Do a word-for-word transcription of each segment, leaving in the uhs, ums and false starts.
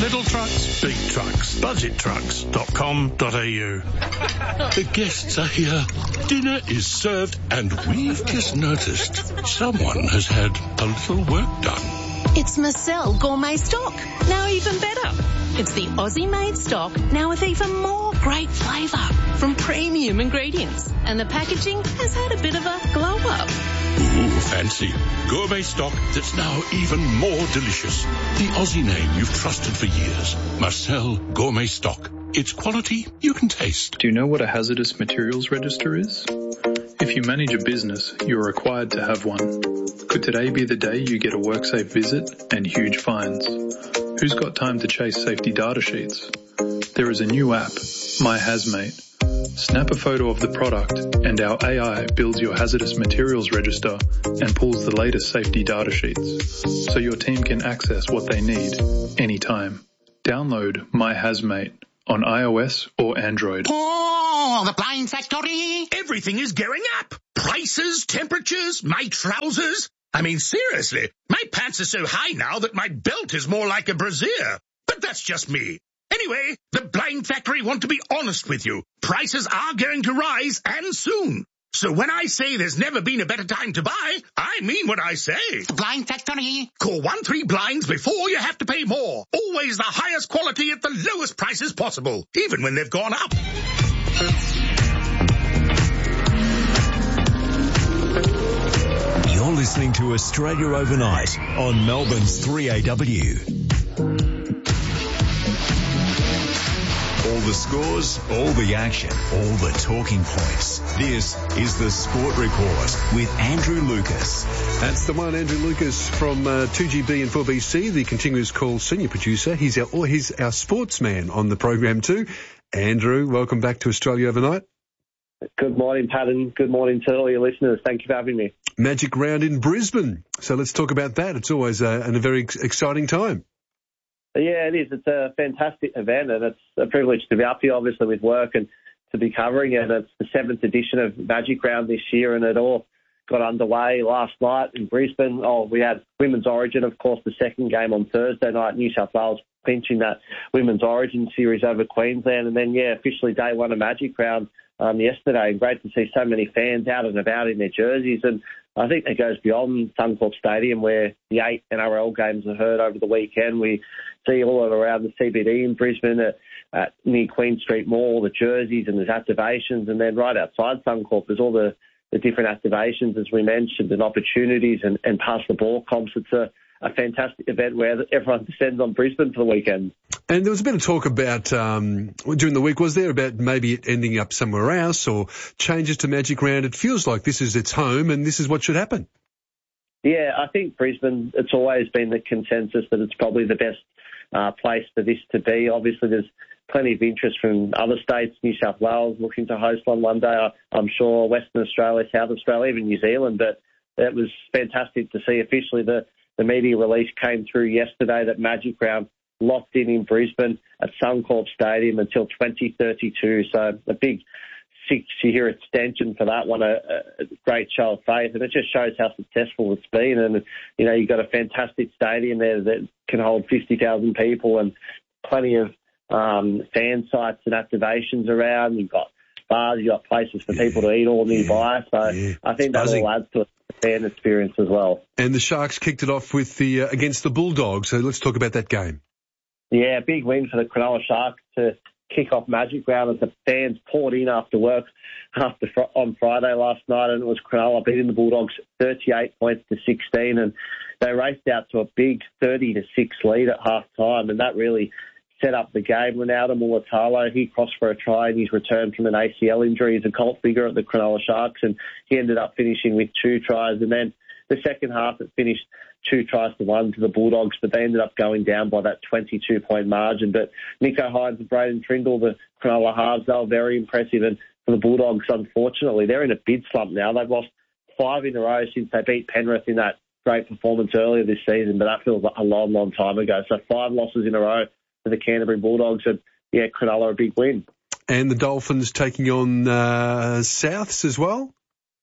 Little trucks, big trucks, budget trucks dot com dot a u. The guests are here. Dinner is served and we've just noticed someone has had a little work done. It's Marcel Gourmet Stock, now even better. It's the Aussie-made stock, now with even more great flavour from premium ingredients. And the packaging has had a bit of a glow-up. Ooh, fancy. Gourmet stock that's now even more delicious. The Aussie name you've trusted for years. Marcel Gourmet Stock. It's quality you can taste. Do you know what a hazardous materials register is? If you manage a business, you're required to have one. Could today be the day you get a WorkSafe visit and huge fines? Who's got time to chase safety data sheets? There is a new app, My Hazmate. Snap a photo of the product and our A I builds your hazardous materials register and pulls the latest safety data sheets so your team can access what they need anytime. Download My Hazmate on iOS or Android. Oh, the Blind Factory! Everything is going up. Prices, temperatures, my trousers. I mean, seriously, my pants are so high now that my belt is more like a brassiere. But that's just me. Anyway, the Blind Factory want to be honest with you. Prices are going to rise, and soon. So when I say there's never been a better time to buy, I mean what I say. The Blind Factory. Call one three blinds before you have to pay more. Always the highest quality at the lowest prices possible, even when they've gone up. You're listening to Australia Overnight on Melbourne's three A W. All the scores, all the action, all the talking points. This is the Sport Report with Andrew Lucas. That's the one, Andrew Lucas from uh, two G B and four B C, the Continuous Call senior producer. He's our, oh, he's our sportsman on the program too. Andrew, welcome back to Australia Overnight. Good morning, Pat, and good morning to all your listeners. Thank you for having me. Magic round in Brisbane. So let's talk about that. It's always a, a very ex- exciting time. Yeah, it is. It's a fantastic event, and it's a privilege to be up here, obviously, with work and to be covering it. It's the seventh edition of Magic Round this year, and it all got underway last night in Brisbane. Oh, we had Women's Origin, of course, the second game on Thursday night, New South Wales clinching that Women's Origin series over Queensland, and then, yeah, officially day one of Magic Round um, yesterday. And great to see so many fans out and about in their jerseys, and I think it goes beyond Suncorp Stadium, where the eight N R L games are heard over the weekend. We see all around the C B D in Brisbane, at, at near Queen Street Mall, the jerseys and there's activations. And then right outside Suncorp, there's all the, the different activations, as we mentioned, and opportunities and, and pass the ball comps. It's a, a fantastic event where everyone descends on Brisbane for the weekend. And there was a bit of talk about, um, during the week, was there, about maybe it ending up somewhere else or changes to Magic Round? It feels like this is its home and this is what should happen. Yeah, I think Brisbane, it's always been the consensus that it's probably the best uh, place for this to be. Obviously, there's plenty of interest from other states, New South Wales looking to host one one day, I'm sure, Western Australia, South Australia, even New Zealand. But it was fantastic to see officially the, the media release came through yesterday that Magic Round locked in in Brisbane at Suncorp Stadium until twenty thirty-two. So a big six-year extension for that one, a, a great show of faith. And it just shows how successful it's been. And, you know, you've got a fantastic stadium there that can hold fifty thousand people and plenty of um, fan sites and activations around. You've got bars, you've got places for yeah. people to eat all nearby. So yeah. I think that all adds to the fan experience as well. And the Sharks kicked it off with the uh, against the Bulldogs. So let's talk about that game. Yeah, big win for the Cronulla Sharks to kick off Magic Round as the fans poured in after work after on Friday last night, and it was Cronulla beating the Bulldogs thirty-eight points to sixteen, and they raced out to a big thirty to six lead at half time, and that really set up the game. Ronaldo Mulatalo, he crossed for a try in his return from an A C L injury. He's a cult figure at the Cronulla Sharks, and he ended up finishing with two tries, and then the second half it finished two tries to one to the Bulldogs, but they ended up going down by that twenty-two point margin. But Nico Hines and Braden Trindle, the Cronulla halves, they were very impressive. And for the Bulldogs, unfortunately, they're in a bid slump now. They've lost five in a row since they beat Penrith in that great performance earlier this season, but that feels like a long, long time ago. So five losses in a row for the Canterbury Bulldogs, and yeah, Cronulla a big win. And the Dolphins taking on uh, Souths as well?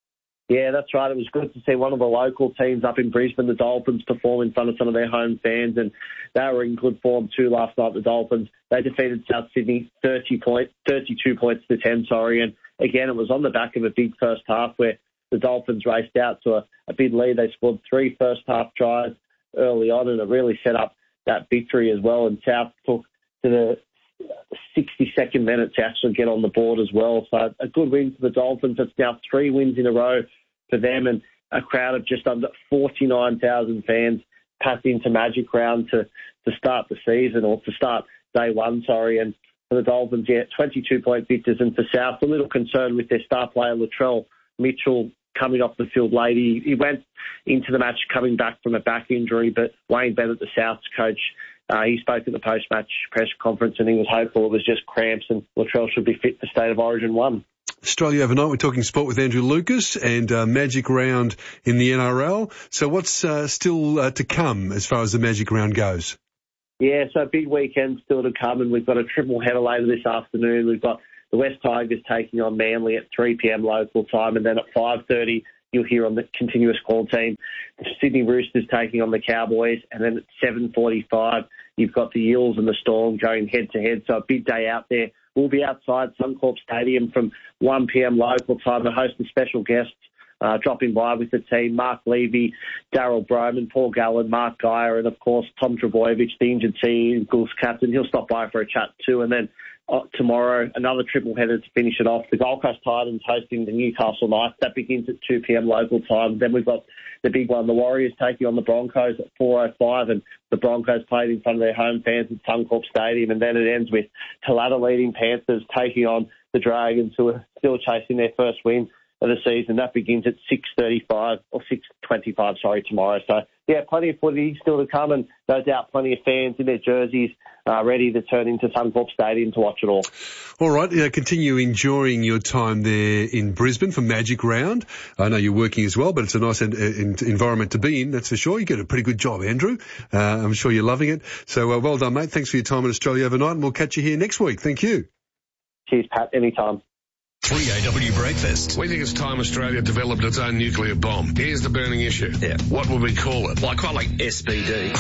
Yeah, that's right. It was good to see one of the local teams up in Brisbane, the Dolphins, perform in front of some of their home fans, and they were in good form too last night, the Dolphins. They defeated South Sydney thirty point, thirty-two points to ten, sorry, and again, it was on the back of a big first half where the Dolphins raced out to a, a big lead. They scored three first half tries early on, and it really set up that victory as well, and South took to the sixty-second minute to actually get on the board as well. So a good win for the Dolphins. It's now three wins in a row for them, and a crowd of just under forty-nine thousand fans packed into Magic Round to, to start the season, or to start day one, sorry. And for the Dolphins, yeah, twenty-two point victors. And for South, a little concerned with their star player, Latrell Mitchell, coming off the field late. He, he went into the match coming back from a back injury, but Wayne Bennett, the South's coach, uh, he spoke at the post-match press conference, and he was hopeful it was just cramps and Latrell should be fit for State of Origin one. Australia Overnight, we're talking sport with Andrew Lucas and uh, Magic Round in the N R L. So what's uh, still uh, to come as far as the Magic Round goes? Yeah, so big weekend still to come, and we've got a triple header later this afternoon. We've got the West Tigers taking on Manly at three p.m. local time, and then at five thirty you'll hear on the continuous call team the Sydney Roosters taking on the Cowboys, and then at seven forty-five you've got the Eels and the Storm going head-to-head. So a big day out there. We'll be outside Suncorp Stadium from one p.m. local time to host the special guests uh, dropping by with the team. Mark Levy, Daryl Broman, Paul Gallen, Mark Geyer, and of course Tom Trebojevic, the injured Sea Eagles captain. He'll stop by for a chat too. And then uh, tomorrow, another triple header to finish it off. The Gold Coast Titans hosting the Newcastle Knights. That begins at two p.m. local time. Then we've got the big one, the Warriors taking on the Broncos at four oh five, and the Broncos played in front of their home fans at Suncorp Stadium. And then it ends with Talata leading Panthers taking on the Dragons, who are still chasing their first win of the season. That begins at six thirty-five or six twenty-five, sorry, tomorrow. So, yeah, plenty of footy still to come, and no doubt plenty of fans in their jerseys uh, ready to turn into Suncorp Stadium to watch it all. All right, uh, continue enjoying your time there in Brisbane for Magic Round. I know you're working as well, but it's a nice en- en- environment to be in, that's for sure. You get a pretty good job, Andrew. Uh, I'm sure you're loving it. So uh, well done, mate. Thanks for your time in Australia Overnight, and we'll catch you here next week. Thank you. Cheers, Pat. Anytime. three A W Breakfast. We think it's time Australia developed its own nuclear bomb. Here's the burning issue. Yeah. What would we call it? Well, I quite like S B D.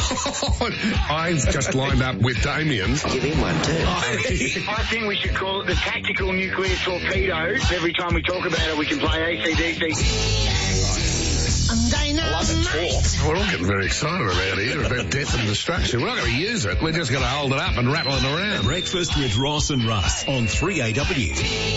I've just lined up with Damien. Give him one too. I think we should call it the tactical nuclear torpedo. Every time we talk about it, we can play A C D C. I love it talk. We're all getting very excited around here about death and destruction. We're not going to use it. We're just going to hold it up and rattle it around. Breakfast with Ross and Russ on three A W.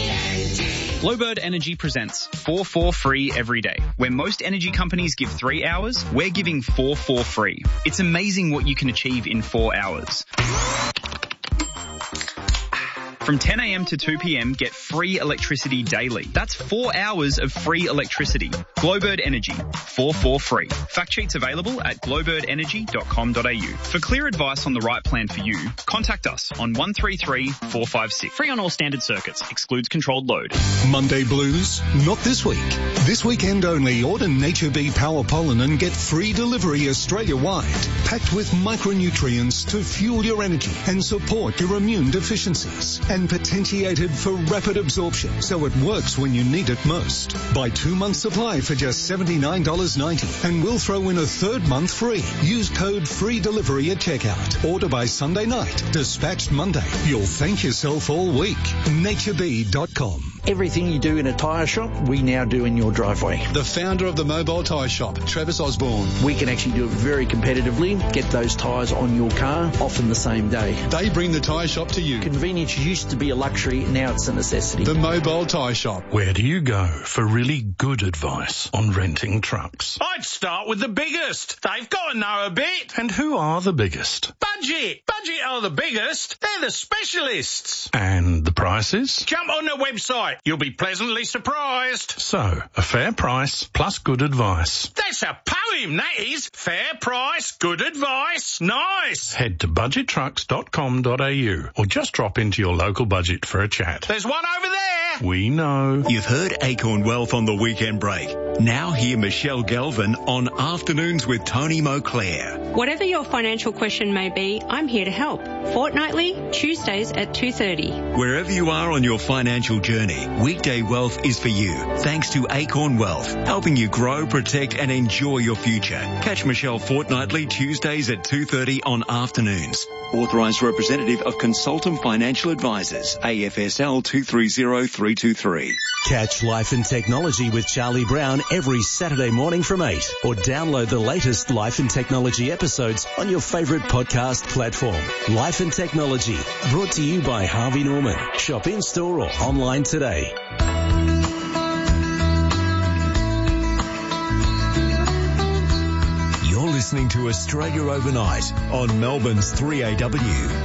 Glowbird Energy presents four four free every day. Where most energy companies give three hours, we're giving four four free. It's amazing what you can achieve in four hours. From ten a.m. to two p.m, get free electricity daily. That's four hours of free electricity. Glowbird Energy, four four free. Fact sheets available at glowbird energy dot com dot a u. For clear advice on the right plan for you, contact us on one three three, four five six. Free on all standard circuits. Excludes controlled load. Monday blues? Not this week. This weekend only, order Nature Bee Power Pollen and get free delivery Australia-wide. Packed with micronutrients to fuel your energy and support your immune deficiencies. And potentiated for rapid absorption, so it works when you need it most. Buy two months supply for just seventy-nine dollars ninety, and we'll throw in a third month free. Use code free delivery at checkout. Order by Sunday night. Dispatched Monday. You'll thank yourself all week. nature bee dot com. Everything you do in a tyre shop, we now do in your driveway. The founder of the Mobile Tyre Shop, Travis Osborne. We can actually do it very competitively, get those tyres on your car, often the same day. They bring the tyre shop to you. Convenience used to be a luxury, now it's a necessity. The Mobile Tyre Shop. Where do you go for really good advice on renting trucks? I'd start with the biggest. They've got to know a bit. And who are the biggest? Budget. Budget are the biggest. They're the specialists. And the prices? Jump on the website. You'll be pleasantly surprised. So, a fair price plus good advice. That's a poem, that is. Fair price, good advice. Nice. Head to budget trucks dot com dot a u or just drop into your local budget for a chat. There's one over there. We know. You've heard Acorn Wealth on the weekend break. Now hear Michelle Galvin on Afternoons with Tony Moclair. Whatever your financial question may be, I'm here to help. Fortnightly, Tuesdays at two thirty. Wherever you are on your financial journey, Weekday Wealth is for you. Thanks to Acorn Wealth, helping you grow, protect and enjoy your future. Catch Michelle fortnightly Tuesdays at two thirty on Afternoons. Authorised representative of Consultant Financial Advisors, A F S L two three zero three two three. Catch Life and Technology with Charlie Brown every Saturday morning from eight, or download the latest Life and Technology episodes on your favourite podcast platform. Life and Technology, brought to you by Harvey Norman. Shop in store or online today. You're listening to Australia Overnight on Melbourne's three A W.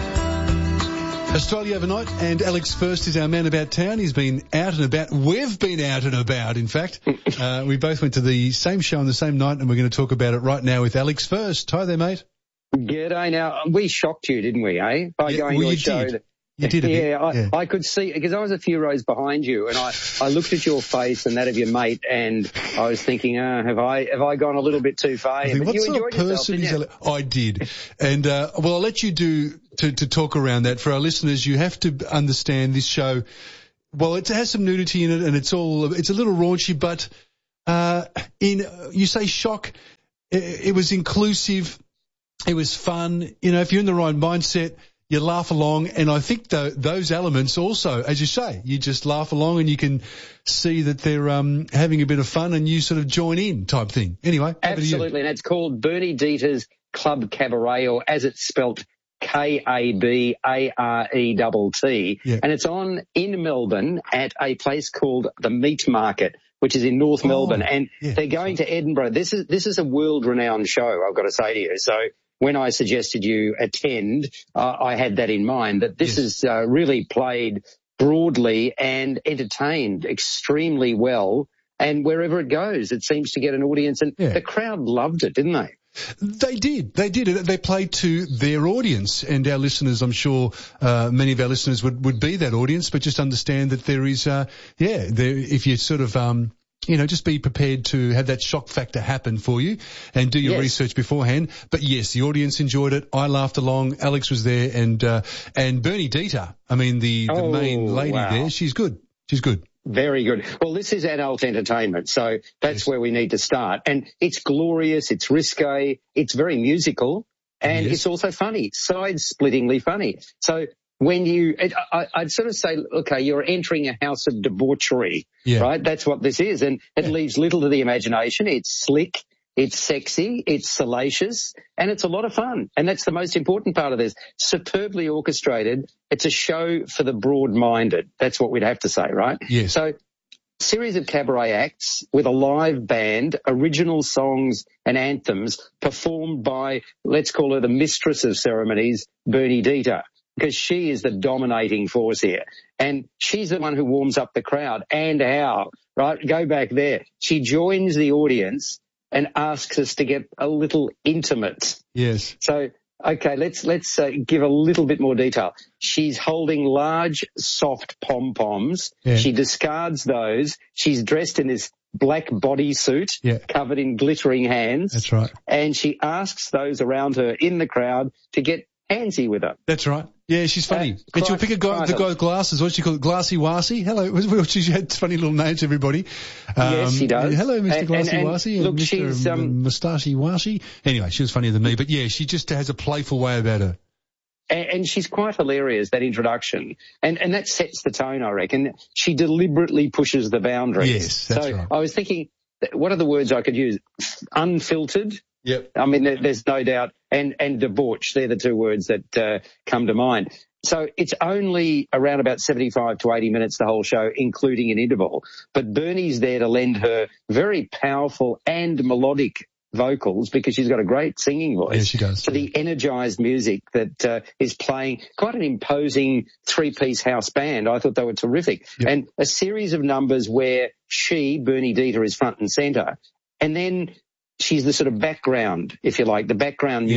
Australia Overnight, and Alex First is our man about town. He's been out and about. We've been out and about, in fact. Uh, we both went to the same show on the same night, and we're going to talk about it right now with Alex First. Hi there, mate. G'day. Now, we shocked you, didn't we, eh? By Yeah, going well, to a you show. did. That, You did a yeah, bit. I, Yeah. I could see, because I was a few rows behind you, and I, I looked at your face and that of your mate, and I was thinking, uh, have I have I gone a little bit too far? I think, But what you sort of enjoyed yourself, person didn't is you? Alex? I did. And, uh, well, I'll let you do, to, to talk around that. For our listeners, you have to understand this show. Well, it has some nudity in it, and it's all, it's a little raunchy, but, uh, in, you say shock, it, it was inclusive, it was fun. You know, if you're in the right mindset, you laugh along, and I think the, those elements also, as you say, you just laugh along and you can see that they're um, having a bit of fun and you sort of join in type thing. Anyway, over to you. Absolutely, and it's called Bernie Dieter's Club Cabaret, or as it's spelt, K A B A R E T T. Yeah. And it's on in Melbourne at a place called the Meat Market, which is in North Oh, Melbourne. And yeah, they're going to Edinburgh. This is this is a world-renowned show, I've got to say to you. So when I suggested you attend, uh, I had that in mind, that this Yes. is uh, really played broadly and entertained extremely well. And wherever it goes, it seems to get an audience. And Yeah. the crowd loved it, didn't they? They did. They did. They played to their audience, and our listeners, I'm sure, uh, many of our listeners would, would be that audience, but just understand that there is, uh, yeah, there, if you sort of, um, you know, just be prepared to have that shock factor happen for you and do your Yes. research beforehand. But yes, the audience enjoyed it. I laughed along. Alex was there, and, uh, and Bernie Dieter, I mean, the, the Oh, main lady wow. there, she's good. She's good. Very good. Well, this is adult entertainment, so that's Yes. where we need to start. And it's glorious, it's risque, it's very musical, and Yes. it's also funny, side-splittingly funny. So when you, it, I, I'd sort of say, okay, you're entering a house of debauchery, Yeah. right? That's what this is, and it Yeah. leaves little to the imagination. It's slick, it's sexy, it's salacious, and it's a lot of fun. And that's the most important part of this. Superbly orchestrated. It's a show for the broad-minded. That's what we'd have to say, right? Yes. So, series of cabaret acts with a live band, original songs and anthems performed by, let's call her the mistress of ceremonies, Bernie Dieter, because she is the dominating force here. And she's the one who warms up the crowd. And how, right? Go back there. She joins the audience and asks us to get a little intimate. Yes. So, okay, let's let's uh, give a little bit more detail. She's holding large, soft pom-poms. Yeah. She discards those. She's dressed in this black bodysuit Yeah. covered in glittering hands. That's right. And she asks those around her in the crowd to get handsy with her. That's right. Yeah, she's funny. Uh, and she'll quite- pick a guy, quite the a- guy with glasses. What's she called? Glassy Wassy? Hello. She had funny little names, everybody. Yes, she does. Hello, Mister And- Glassy and- and Wassy. look, Mister she's, um, Moustache Wassy. Anyway, she was funnier than me. But yeah, she just has a playful way about her. And, and she's quite hilarious, that introduction. And, and that sets the tone, I reckon. She deliberately pushes the boundaries. Yes, that's so right. I was thinking, what are the words I could use? Unfiltered. Yep. I mean, there, there's no doubt. And, and debauch, they're the two words that uh, come to mind. So it's only around about seventy-five to eighty minutes, the whole show, including an interval. But Bernie's there to lend her very powerful and melodic vocals, because she's got a great singing voice. Yeah, she does. To the energised music that uh, is playing, quite an imposing three-piece house band. I thought they were terrific. Yep. And a series of numbers where she, Bernie Dieter, is front and centre. And then she's the sort of background, if you like, the background Yes. music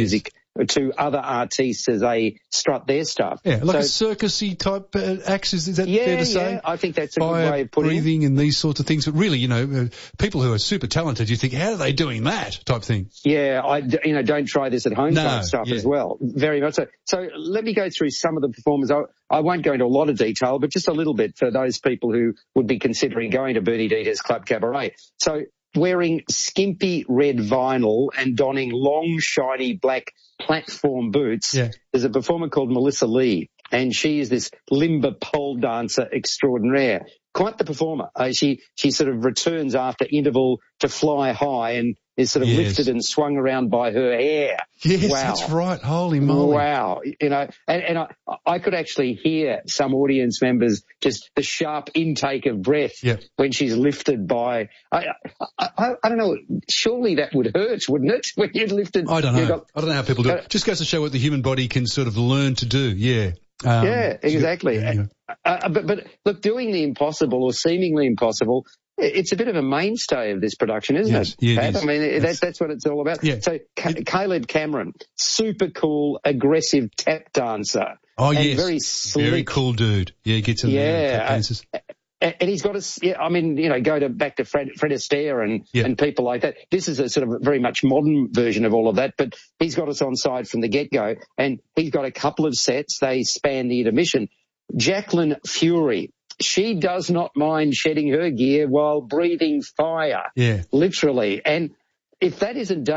to other artists as they strut their stuff. Yeah, like so, a circusy type uh, acts, is, is that yeah, fair to say? Yeah, I think that's a Fire, good way of putting breathing it. and these sorts of things. But really, you know, uh, people who are super talented, you think, how are they doing that type thing? Yeah, I, you know, don't try this at home no, type stuff yeah. as well. Very much so. So let me go through some of the performers. I, I won't go into a lot of detail, but just a little bit for those people who would be considering going to Bernie Dieter's Club Cabaret. So wearing skimpy red vinyl and donning long, shiny black platform boots, yeah. there's a performer called Melissa Lee, and she is this limber pole dancer extraordinaire. Quite the performer. Uh, she she sort of returns after interval to fly high and is sort of yes. lifted and swung around by her hair. Yes, wow. that's right. Holy moly. Wow. You know, and, and I, I could actually hear some audience members just the sharp intake of breath yep. when she's lifted by, I, I, I, I don't know, surely that would hurt, wouldn't it? When you're lifted. I don't know. Got, I don't know how people do it. Uh, Just goes to show what the human body can sort of learn to do. Yeah. Um, yeah, exactly. Yeah, yeah. Uh, but, but look, doing the impossible or seemingly impossible, it's a bit of a mainstay of this production, isn't yes, it? Yeah, Pat? it is. I mean, yes. that, that's what it's all about. Yeah. So C- Caleb Cameron, super cool, aggressive tap dancer. Oh, and yes. Very slick. Very cool dude. Yeah, he gets in yeah, there. Tap dances. Uh, And he's got a, yeah, I mean, you know, go to back to Fred, Fred Astaire and, yeah. and people like that. This is a sort of very much modern version of all of that, but he's got us on side from the get-go, and he's got a couple of sets. They span the intermission. Jacqueline Fury, she does not mind shedding her gear while breathing fire. Yeah. Literally. And if that isn't